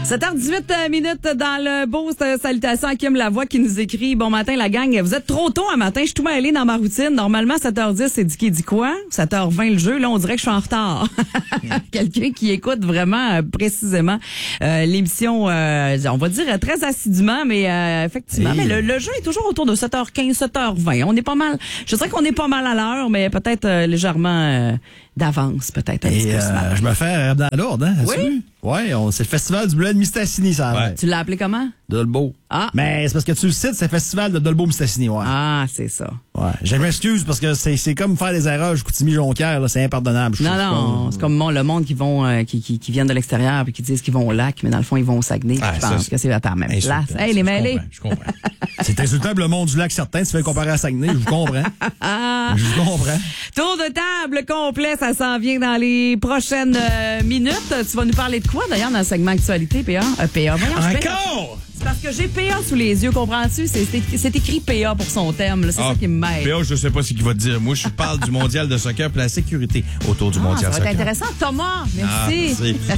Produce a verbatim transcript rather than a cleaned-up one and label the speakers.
Speaker 1: sept heures dix-huit minutes dans le boost. Salutations à Kim Lavoie qui nous écrit: bon matin la gang, vous êtes trop tôt un matin, je suis tout mêlée dans ma routine. Normalement sept heures dix c'est dit qui dit quoi, sept heures vingt le jeu, là on dirait que je suis en retard. Quelqu'un qui écoute vraiment euh, précisément euh, l'émission, euh, on va dire très assidûment, mais euh, effectivement,
Speaker 2: Et...
Speaker 1: mais le, le jeu est toujours autour de sept heures quinze, sept heures vingt. On est pas mal, je dirais qu'on est pas mal à l'heure, mais peut-être euh, légèrement euh, d'avance, peut-être un petit
Speaker 2: Et
Speaker 1: peu ce matin.
Speaker 2: euh, je me fais dans l'ordre, hein?
Speaker 1: Oui?
Speaker 2: Oui, on, c'est le festival du bleu de Mistassini, ça.
Speaker 3: Ouais.
Speaker 1: Tu l'as appelé comment?
Speaker 2: Dolbeau.
Speaker 1: Ah.
Speaker 2: Mais c'est parce que tu le cites, c'est le festival de Dolbeau-Mistassini, ouais.
Speaker 1: Ah, c'est ça.
Speaker 2: Ouais. Je m'excuse parce que c'est, c'est comme faire des erreurs jusqu'au Chicoutimi-Jonquière, là, c'est impardonnable. Je
Speaker 1: Non,
Speaker 2: trouve.
Speaker 1: non, c'est comme mon- le monde qui vont, euh, qui, qui, qui viennent de l'extérieur puis qui disent qu'ils vont au lac, mais dans le fond, ils vont au Saguenay.
Speaker 3: Ah,
Speaker 1: je
Speaker 3: ça,
Speaker 1: pense
Speaker 3: c'est
Speaker 1: que c'est à la même place.
Speaker 3: Insultant,
Speaker 1: Hey,
Speaker 3: ça,
Speaker 1: les
Speaker 3: je
Speaker 1: mêlés.
Speaker 3: comprends, Je comprends.
Speaker 2: C'est insultable le monde du lac certain, tu fais comparer à Saguenay, je vous comprends. Je vous comprends.
Speaker 1: Tour de table complet, ça s'en vient dans les prochaines euh, minutes. Tu vas nous parler de quoi, d'ailleurs, dans le segment actualité, P A? Euh, P A, voyons, je fais-
Speaker 3: Encore?
Speaker 1: C'est parce que j'ai P A sous les yeux, comprends-tu? C'est, c'est, c'est écrit P A pour son thème, là. C'est
Speaker 3: Ah,
Speaker 1: ça qui me mêle.
Speaker 3: P A, je sais pas ce qu'il va te dire. Moi, je parle du mondial de soccer pour la sécurité autour du
Speaker 1: Ah,
Speaker 3: mondial
Speaker 1: ça va être
Speaker 3: soccer.
Speaker 1: intéressant. Thomas, merci.
Speaker 3: Ah, merci.